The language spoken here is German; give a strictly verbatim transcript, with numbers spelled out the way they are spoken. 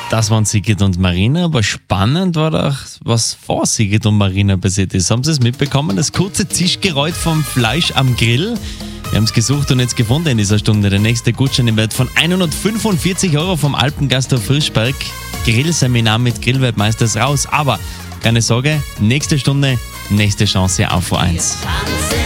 Das waren Sigrid und Marina, aber spannend war doch, was vor Sigrid und Marina passiert ist. Haben Sie es mitbekommen? Das kurze Zischgeräusch vom Fleisch am Grill. Wir haben es gesucht und jetzt gefunden in dieser Stunde. Der nächste Gutschein im Wert von hundertfünfundvierzig Euro vom Alpengasthof Frischberg. Grillseminar mit Grillweltmeister ist raus. Aber keine Sorge, nächste Stunde, nächste Chance auf V eins.